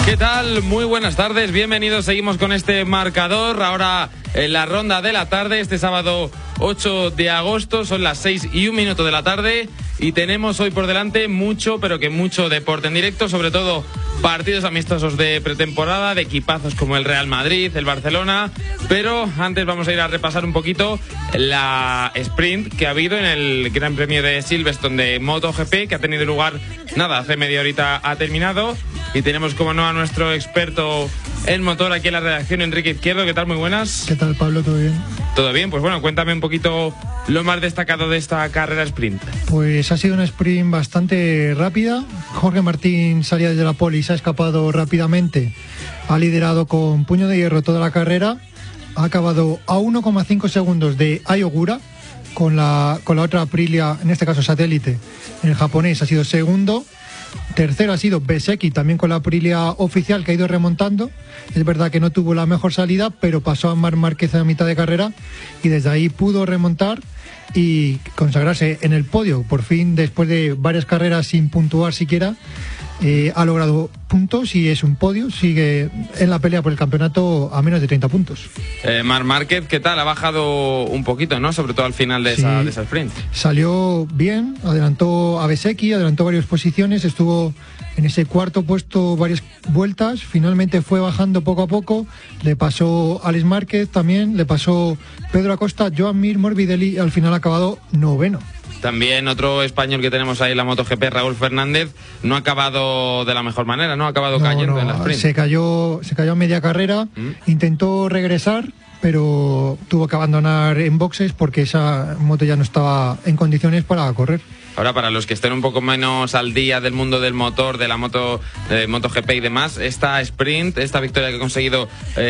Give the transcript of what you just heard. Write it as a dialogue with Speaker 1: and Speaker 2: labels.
Speaker 1: ¿Qué tal? Muy buenas tardes, bienvenidos. Seguimos con este marcador. Ahora en la ronda de la tarde, este sábado 8 de agosto, son las 6:01 de la tarde y tenemos hoy por delante mucho, pero que mucho deporte en directo, sobre todo partidos amistosos de pretemporada, de equipazos como el Real Madrid, el Barcelona, pero antes vamos a ir a repasar un poquito la sprint que ha habido en el Gran Premio de Silverstone de MotoGP, que ha tenido lugar, hace media horita ha terminado, y tenemos como no a nuestro experto en motor aquí en la redacción, Enrique Izquierdo. ¿Qué tal? Muy buenas.
Speaker 2: ¿Qué tal, Pablo? ¿Todo bien?
Speaker 1: Todo bien, pues bueno, cuéntame un poquito lo más destacado de esta carrera sprint.
Speaker 2: Pues ha sido una sprint bastante rápida. Jorge Martín salía desde la pole y se ha escapado rápidamente. Ha liderado con puño de hierro toda la carrera. Ha acabado a 1,5 segundos de Ai Ogura con la otra Aprilia, en este caso satélite. El japonés ha sido segundo. Tercero ha sido Bezzecchi, también con la Aprilia oficial, que ha ido remontando. Es verdad que no tuvo la mejor salida, pero pasó a Marc Márquez a mitad de carrera y desde ahí pudo remontar y consagrarse en el podio. Por fin, después de varias carreras sin puntuar siquiera, ha logrado puntos y es un podio. Sigue en la pelea por el campeonato a menos de 30 puntos.
Speaker 1: Marc Márquez, ¿qué tal? Ha bajado un poquito, ¿no? Sobre todo al final de esa sprint.
Speaker 2: Salió bien, adelantó a Bezzecchi, adelantó varias posiciones, estuvo en ese cuarto puesto varias vueltas, finalmente fue bajando poco a poco, le pasó Alex Márquez también, le pasó Pedro Acosta, Joan Mir, Morbidelli, y al final ha acabado noveno.
Speaker 1: También otro español que tenemos ahí en la MotoGP, Raúl Fernández, no ha acabado de la mejor manera, ¿no? Ha acabado cayendo en la sprint.
Speaker 2: Se cayó a media carrera, intentó regresar, pero tuvo que abandonar en boxes porque esa moto ya no estaba en condiciones para correr.
Speaker 1: Ahora, para los que estén un poco menos al día del mundo del motor, de la moto, de MotoGP y demás, esta sprint, esta victoria que ha conseguido